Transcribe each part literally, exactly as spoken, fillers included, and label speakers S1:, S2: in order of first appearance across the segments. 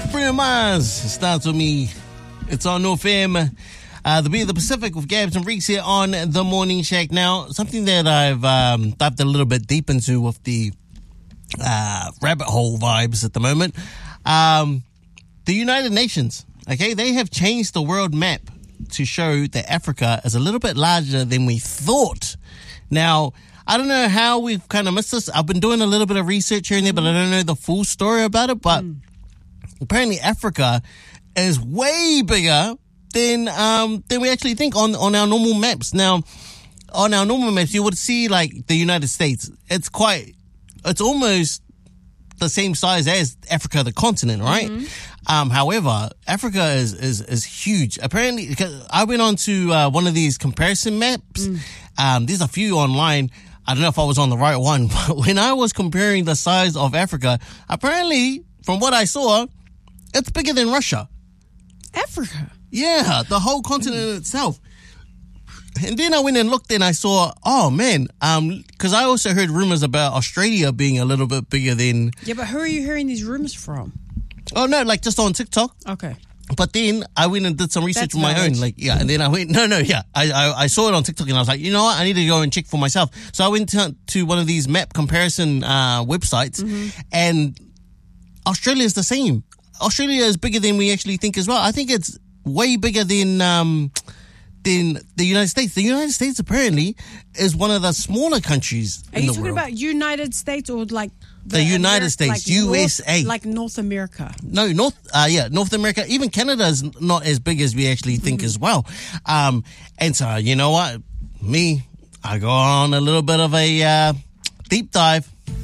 S1: Bruno Mars starts with me. It's on North M. Uh, the Beat of the Pacific with Gabs and Reeks here on The Morning Shack. Now, something that I've um, dived a little bit deep into with the uh, rabbit hole vibes at the moment. Um, the United Nations, okay, they have changed the world map to show that Africa is a little bit larger than we thought. Now, I don't know how we've kind of missed this. I've been doing a little bit of research here and there, but I don't know the full story about it. But mm. apparently Africa is way bigger than um, than we actually think on, on our normal maps. Now, on our normal maps, you would see like the United States. It's quite, it's almost the same size as Africa, the continent, right? Mm-hmm. Um, however, Africa is, is, is huge. Apparently, because I went on to uh, one of these comparison maps. Mm. Um, there's a few online. I don't know if I was on the right one, but when I was comparing the size of Africa, apparently, from what I saw, it's bigger than Russia.
S2: Africa?
S1: Yeah, the whole continent mm. itself. And then I went and looked and I saw, oh man, um, because I also heard rumors about Australia being a little bit bigger than...
S2: Yeah, but who are you hearing these rumors from?
S1: Oh no, like just on TikTok.
S2: Okay.
S1: But then I went and did some research
S2: That's
S1: on my
S2: knowledge.
S1: own. Like, yeah, and then I went, no, no, yeah. I, I, I saw it on TikTok and I was like, you know what? I need to go and check for myself. So I went to, to one of these map comparison uh, websites mm-hmm. and Australia is the same. Australia is bigger than we actually think as well. I think it's way bigger than um, than the United States. The United States apparently is one of the smaller countries
S2: Are
S1: in
S2: you
S1: the
S2: talking
S1: world.
S2: about United States or like
S1: the, the United
S2: Ameri-
S1: States,
S2: like
S1: U S A,
S2: North, like North America?
S1: No, North, uh, yeah, North America. Even Canada is not as big as we actually think mm-hmm. as well. Um, and so you know what, me, I go on a little bit of a uh, deep dive.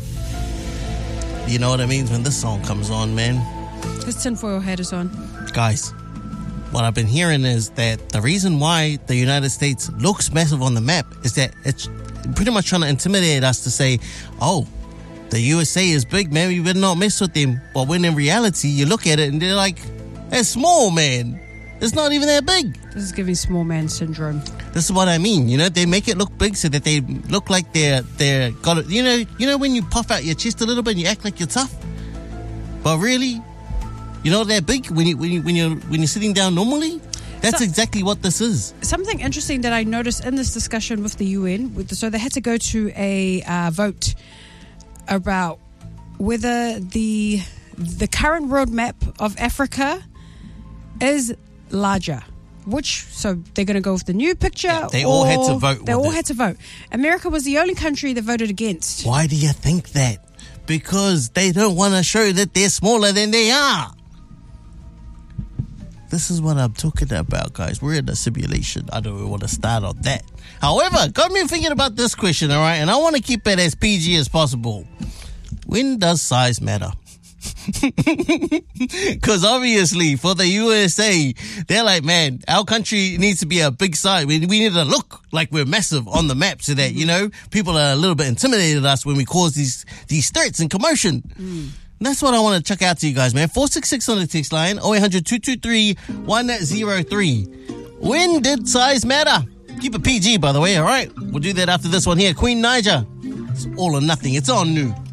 S1: You know what it means when this song comes on, man.
S2: His tinfoil hat is on.
S1: Guys, what I've been hearing is that the reason why the United States looks massive on the map is that it's pretty much trying to intimidate us to say, oh, the U S A is big, man, we better not mess with them. But when in reality, you look at it and they're like, it's small, man. It's not even that big.
S2: This is giving small man syndrome.
S1: This is what I mean. You know, they make it look big so that they look like they're, they're got it. You know, you know when you puff out your chest a little bit and you act like you're tough? But really, you know they're big when you when you when you're when you're sitting down normally. That's so, exactly what this is.
S2: Something interesting that I noticed in this discussion with the U N. With the, so they had to go to a uh, vote about whether the the current world map of Africa is larger. Which so they're going to go with the new picture.
S1: Yeah, they all had to vote.
S2: They
S1: with
S2: all
S1: it.
S2: had to vote. America was the only country that voted against.
S1: Why do you think that? Because they don't want to show that they're smaller than they are. This is what I'm talking about, guys. We're in a simulation. I don't want to start on that. However, got me thinking about this question, all right? And I want to keep it as P G as possible. When does size matter? Because obviously, for the U S A, they're like, man, our country needs to be a big size. We, we need to look like we're massive on the map so that, you know, people are a little bit intimidated at us when we cause these, these threats and commotion. Mm. That's what I want to check out to you guys, man. four six six on the text line, oh eight hundred, two two three, one oh three. When did size matter? Keep it P G, by the way, all right? We'll do that after this one here. Queen Naija. It's all or nothing. It's on New.